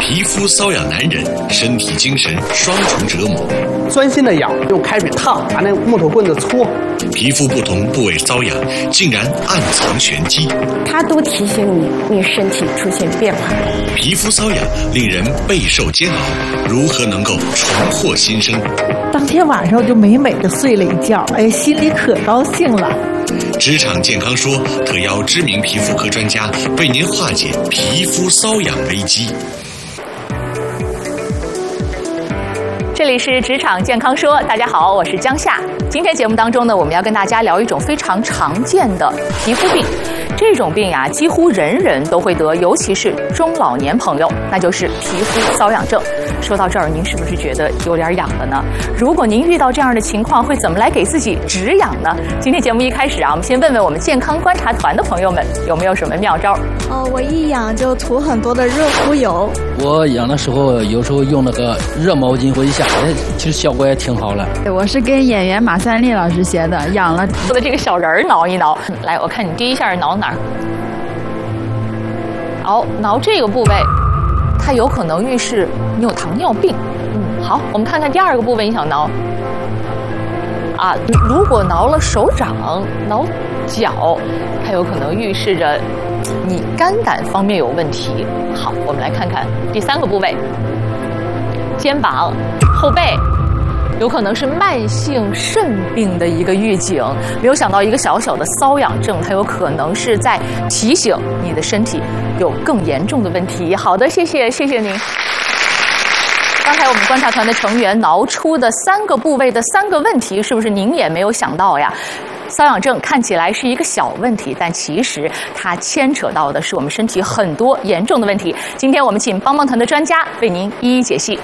皮肤瘙痒男人，身体精神双重折磨。 钻心的痒，用开水烫，拿那木头棍子搓。 皮肤不同部位瘙痒，竟然暗藏玄机。 它都提醒你身体出现变化。 皮肤瘙痒令人备受煎熬，如何能够重获新生？ 当天晚上就美美的睡了一觉，哎，心里可高兴了。 职场健康说特邀知名皮肤科专家为您化解皮肤瘙痒危机。 这里是职场健康说，大家好，我是江夏。今天节目当中呢，我们要跟大家聊一种非常常见的皮肤病。这种病呀，几乎人人都会得，尤其是中老年朋友，那就是皮肤瘙痒症。说到这儿，您是不是觉得有点痒了呢？如果您遇到这样的情况，会怎么来给自己止痒呢？今天节目一开始啊，我们先问问我们健康观察团的朋友们有没有什么妙招。 我一痒就涂很多的热敷油。 我痒的时候，有时候用那个热毛巾或一下，其实效果也挺好了。 我是跟演员马三立老师学的，痒了我的这个小人儿挠一挠。来，我看你第一下挠哪儿？挠这个部位，它有可能预示你有糖尿病。好，我们看看第二个部位，你想挠啊？如果挠了手掌、挠脚，它有可能预示着你肝胆方面有问题。好，我们来看看第三个部位，肩膀、后背。有可能是慢性肾病的一个预警，没有想到一个小小的瘙痒症，它有可能是在提醒你的身体有更严重的问题。好的，谢谢您。刚才我们观察团的成员挠出的3个部位的3个问题，是不是您也没有想到呀？瘙痒症看起来是一个小问题，但其实它牵扯到的是我们身体很多严重的问题。今天我们请帮帮团的专家为您一一解析。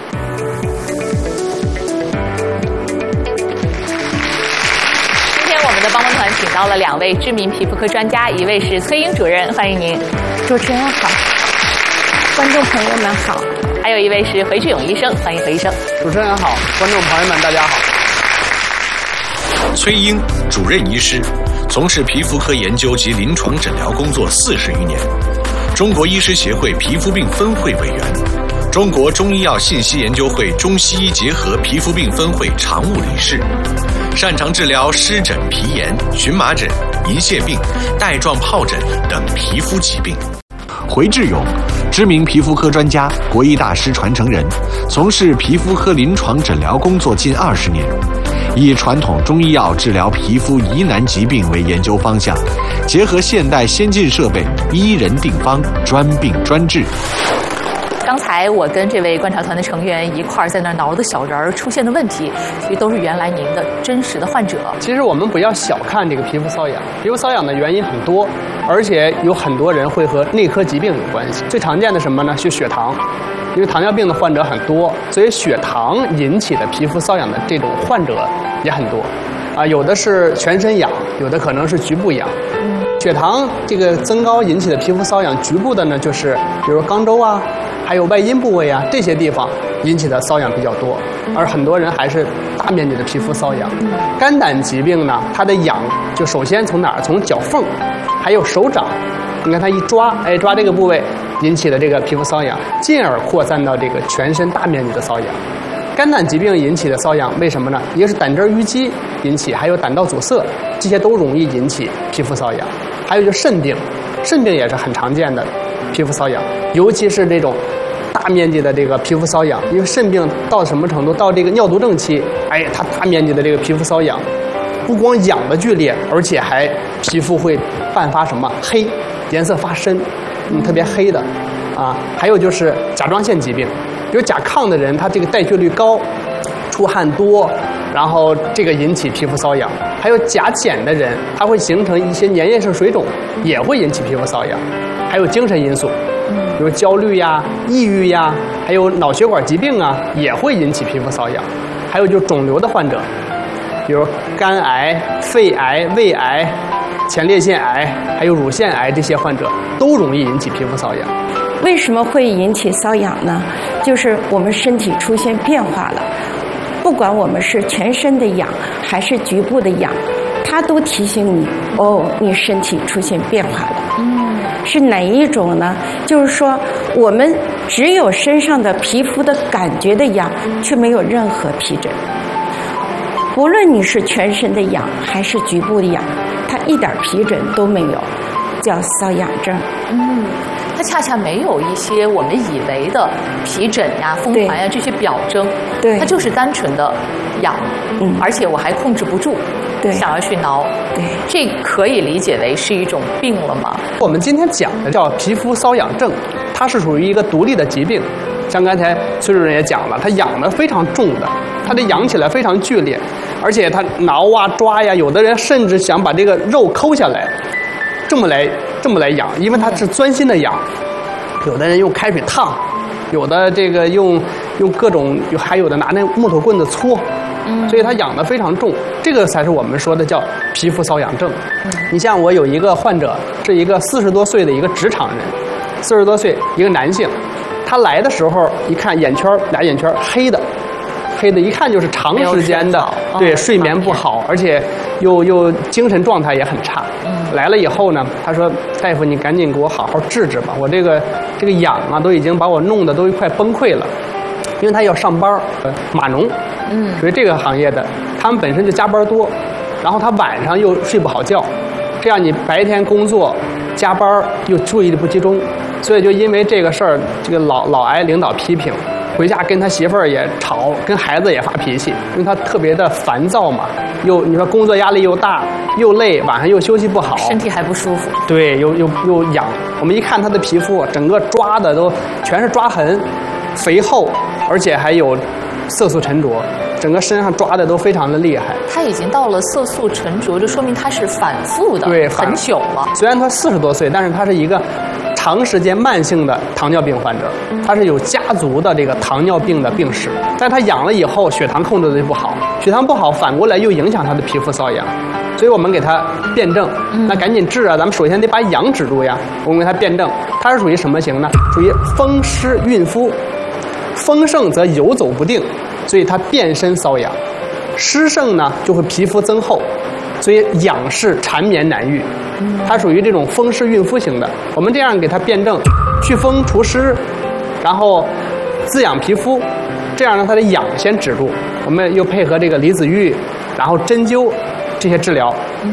帮帮团请到了2位知名皮肤科专家，一位是崔英主任，欢迎您。 主持人好，观众朋友们好。 还有一位是回志勇医生，欢迎回医生。 主持人好，观众朋友们大家好。 崔英主任医师，从事皮肤科研究及临床诊疗工作40余年，中国医师协会皮肤病分会委员，中国中医药信息研究会中西医结合皮肤病分会常务理事，擅长治疗湿疹、皮炎、荨麻疹、银屑病、带状疱疹等皮肤疾病。 回志勇，知名皮肤科专家，国医大师传承人，从事皮肤科临床诊疗工作近20年，以传统中医药治疗皮肤疑难疾病为研究方向，结合现代先进设备，医人定方，专病专治。 刚才我跟这位观察团的成员一块儿在那儿挠的小人儿出现的问题，其实都是原来您的真实的患者。 其实我们不要小看这个皮肤瘙痒，皮肤瘙痒的原因很多，而且有很多人会和内科疾病有关系。最常见的什么呢？是血糖，因为糖尿病的患者很多，所以血糖引起的皮肤瘙痒的这种患者也很多。有的是全身痒，有的可能是局部痒。血糖这个增高引起的皮肤瘙痒，局部的呢就是比如肛周啊，还有外阴部位啊，这些地方引起的瘙痒比较多，而很多人还是大面积的皮肤瘙痒。肝胆疾病呢，它的痒就首先从哪儿？从脚缝，还有手掌，你看它一抓，抓这个部位引起的这个皮肤瘙痒，进而扩散到这个全身大面积的瘙痒。肝胆疾病引起的瘙痒，为什么呢？一个是胆汁淤积引起，还有胆道阻塞，这些都容易引起皮肤瘙痒。还有就是肾病，肾病也是很常见的皮肤瘙痒，尤其是这种大面积的这个皮肤瘙痒，因为肾病到什么程度？到这个尿毒症期，它大面积的这个皮肤瘙痒，不光痒的剧烈，而且还皮肤会泛发什么黑，颜色发深，特别黑的啊。还有就是甲状腺疾病，比如甲亢的人，他这个代谢率高，出汗多，然后这个引起皮肤瘙痒。还有甲减的人，他会形成一些粘液性水肿，也会引起皮肤瘙痒。还有精神因素，比如焦虑呀、抑郁呀，还有脑血管疾病啊，也会引起皮肤瘙痒。还有就是肿瘤的患者，比如肝癌、肺癌、胃癌、前列腺癌，还有乳腺癌这些患者，都容易引起皮肤瘙痒。 为什么会引起瘙痒呢？就是我们身体出现变化了，不管我们是全身的痒还是局部的痒，它都提醒你，你身体出现变化了。 是哪一种呢？就是说，我们只有身上的皮肤的感觉的痒，却没有任何皮疹。无论你是全身的痒还是局部的痒，它一点皮疹都没有，叫瘙痒症。 它恰恰没有一些我们以为的皮疹呀、风寒呀这些表征， 对， 它就是单纯的痒，而且我还控制不住， 对， 想要去挠， 对， 这可以理解为是一种病了吗？ 我们今天讲的叫皮肤瘙痒症，它是属于一个独立的疾病，像刚才崔主任也讲了，它痒的非常重的，它的痒起来非常剧烈，而且它挠啊抓呀，有的人甚至想把这个肉抠下来，这么来痒，因为它是钻心的痒。有的人用开水烫，有的这个用各种，还有的拿那木头棍子搓，所以它痒得非常重。这个才是我们说的叫皮肤瘙痒症。你像我有一个患者，是一个40多岁的一个职场人，40多岁一个男性，他来的时候一看俩眼圈黑的，一看就是长时间的对睡眠不好，而且又精神状态也很差。来了以后呢，他说：“大夫，你赶紧给我好好治治吧，我这个痒啊，都已经把我弄得都快崩溃了。”因为他要上班，码农，属于这个行业的，他们本身就加班多，然后他晚上又睡不好觉，这样你白天工作加班又注意力不集中，所以就因为这个事儿，这个老挨领导批评。回家跟他媳妇儿也吵，跟孩子也发脾气，因为他特别的烦躁嘛，你说工作压力又大又累，晚上又休息不好， 身体还不舒服， 对，又痒。我们一看他的皮肤，整个抓的都全是抓痕，肥厚，而且还有色素沉着，整个身上抓的都非常的厉害。 他已经到了色素沉着，就说明他是反复的， 对， 很久了。 虽然他40多岁，但是他是一个长时间慢性的糖尿病患者，他是有家族的这个糖尿病的病史，但他痒了以后，血糖控制的就不好，血糖不好，反过来又影响他的皮肤瘙痒，所以我们给他辩证，那赶紧治啊！咱们首先得把痒止住呀。我们给他辩证，他是属于什么型呢？属于风湿孕肤，风盛则游走不定，所以他遍身瘙痒；湿盛呢，就会皮肤增厚，所以痒是缠绵难愈。它属于这种风湿孕肤型的。我们这样给它辩证，祛风除湿，然后滋养皮肤，这样让它的痒先止住。我们又配合这个离子浴，然后针灸这些治疗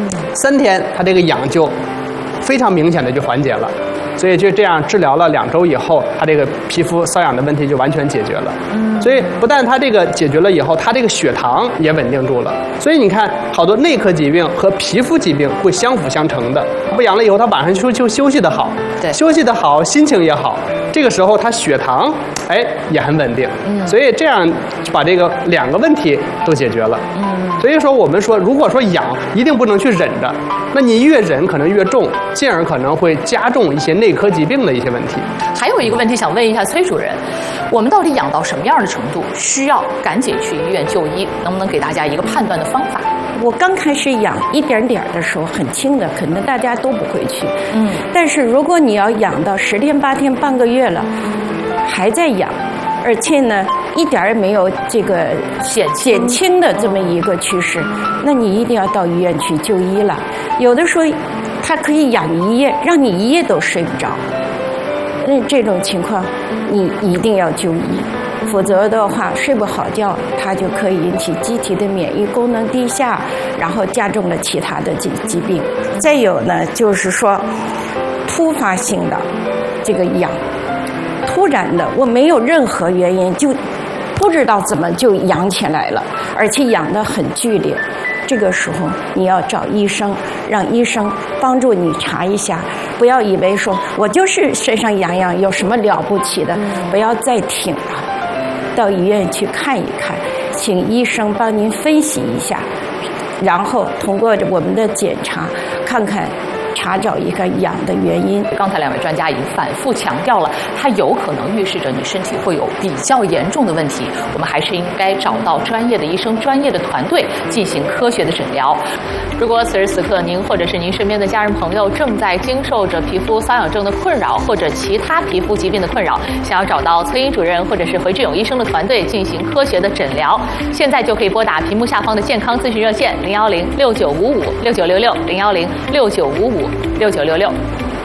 ，3天它这个痒就非常明显的就缓解了。所以就这样治疗了2周以后，他这个皮肤瘙痒的问题就完全解决了。所以不但他这个解决了以后，他这个血糖也稳定住了。所以你看，好多内科疾病和皮肤疾病会相辅相成的。不痒了以后，他晚上就休息得好， 对， 休息得好，心情也好。这个时候他血糖也很稳定。所以这样就把这个2个问题都解决了。所以说我们说，如果说痒一定不能去忍着，那你越忍可能越重，进而可能会加重一些内科疾病的一些问题。 还有一个问题想问一下崔主任，我们到底痒到什么样的程度，需要赶紧去医院就医？能不能给大家一个判断的方法？ 我刚开始痒一点点的时候很轻的，可能大家都不会去。但是如果你要痒到10天、8天、半个月了，还在痒，而且呢一点也没有这个减轻的这么一个趋势，那你一定要到医院去就医了。有的时候它可以痒1夜，让你1夜都睡不着。那这种情况你一定要就医，否则的话睡不好觉，它就可以引起机体的免疫功能低下，然后加重了其他的疾病。再有呢，就是说突发性的这个痒，突然的我没有任何原因就不知道怎么就痒起来了，而且痒得很剧烈。这个时候你要找医生，让医生帮助你查一下，不要以为说我就是身上痒痒有什么了不起的，不要再挺了，到医院去看一看，请医生帮您分析一下，然后通过我们的检查看看查找一个痒的原因。 刚才2位专家已经反复强调了，它有可能预示着你身体会有比较严重的问题，我们还是应该找到专业的医生、专业的团队进行科学的诊疗。如果此时此刻您或者是您身边的家人朋友正在经受着皮肤瘙痒症的困扰，或者其他皮肤疾病的困扰，想要找到崔英主任或者是回志勇医生的团队进行科学的诊疗，现在就可以拨打屏幕下方的健康咨询热线01069556966 01069556966。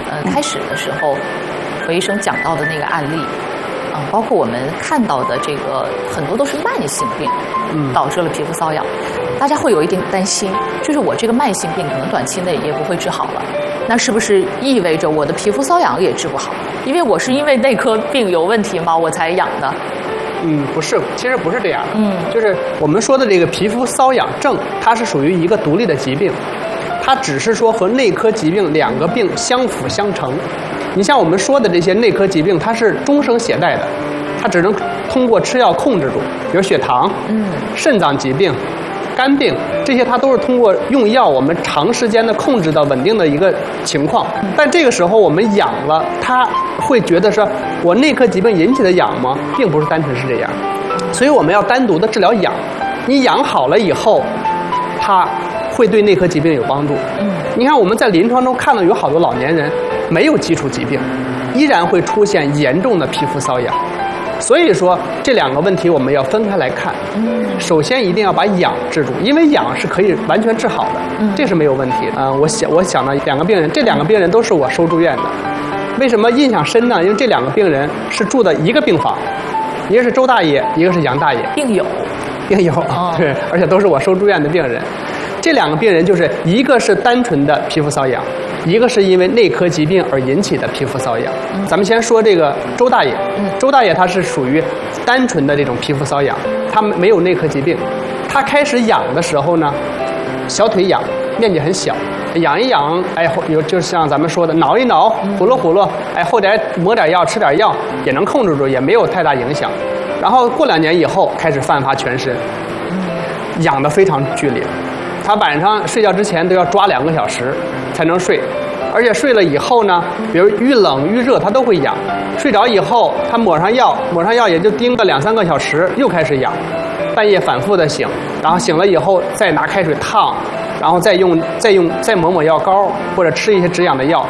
开始的时候何医生讲到的那个案例，包括我们看到的这个很多都是慢性病，导致了皮肤瘙痒，大家会有一点担心，就是我这个慢性病可能短期内也不会治好了，那是不是意味着我的皮肤瘙痒也治不好？因为我是因为内科病有问题吗？我才痒的？ 不是，其实不是这样的。就是我们说的这个皮肤瘙痒症，它是属于一个独立的疾病，它只是说和内科疾病两个病相辅相成。你像我们说的这些内科疾病，它是终生携带的，它只能通过吃药控制住，比如血糖、肾脏疾病、肝病，这些它都是通过用药我们长时间的控制到稳定的一个情况。但这个时候我们痒了，它会觉得说我内科疾病引起的痒吗？并不是单纯是这样，所以我们要单独的治疗痒。你痒好了以后，它会对内科疾病有帮助。你看我们在临床中看到有好多老年人没有基础疾病，依然会出现严重的皮肤瘙痒。所以说这两个问题我们要分开来看。首先一定要把痒治住，因为痒是可以完全治好的，这是没有问题的。我想到两个病人，这两个病人都是我收住院的。为什么印象深呢？因为这两个病人是住的一个病房，一个是周大爷，一个是杨大爷，病友，对，而且都是我收住院的病人。这两个病人就是一个是单纯的皮肤瘙痒，一个是因为内科疾病而引起的皮肤瘙痒。咱们先说这个周大爷，周大爷他是属于单纯的这种皮肤瘙痒，他没有内科疾病。他开始痒的时候呢，小腿痒，面积很小，痒一痒，就像咱们说的挠一挠，糊弄糊弄，后点抹点药，吃点药也能控制住，也没有太大影响。然后过2年以后开始泛发全身，痒得非常剧烈。他晚上睡觉之前都要抓2个小时才能睡，而且睡了以后呢，比如遇冷遇热他都会痒。睡着以后他抹上药也就盯个2、3个小时，又开始痒，半夜反复的醒，然后醒了以后再拿开水烫，然后再抹药膏或者吃一些止痒的药，